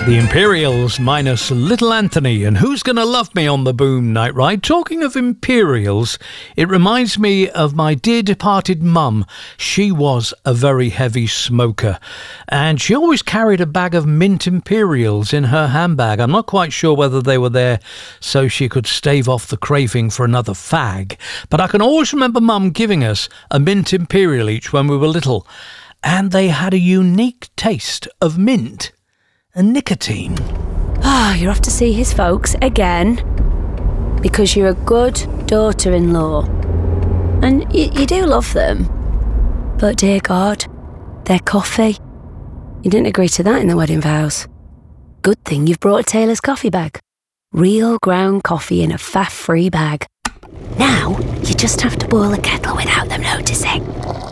The Imperials minus Little Anthony and Who's Gonna Love Me on the Boom Night Ride. Talking of Imperials, it reminds me of my dear departed mum. She was a very heavy smoker and she always carried a bag of mint Imperials in her handbag. I'm not quite sure whether they were there so she could stave off the craving for another fag, but I can always remember mum giving us a mint Imperial each when we were little, and they had a unique taste of mint and nicotine. You're off to see his folks again because you're a good daughter-in-law. And you do love them. But dear God, their coffee. You didn't agree to that in the wedding vows. Good thing you've brought a Taylor's coffee bag. Real ground coffee in a faff-free bag. Now, you just have to boil a kettle without them noticing.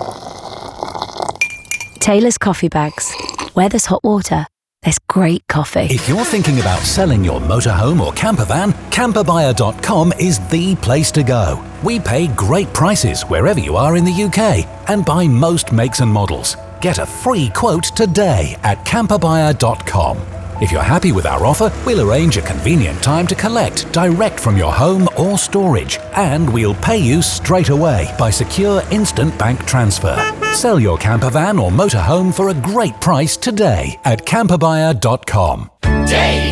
Taylor's coffee bags. Where there's hot water, there's great coffee. If you're thinking about selling your motorhome or camper van, camperbuyer.com is the place to go. We pay great prices wherever you are in the UK and buy most makes and models. Get a free quote today at camperbuyer.com. If you're happy with our offer, we'll arrange a convenient time to collect direct from your home or storage, and we'll pay you straight away by secure instant bank transfer. Sell your camper van or motorhome for a great price today at camperbuyer.com. Dave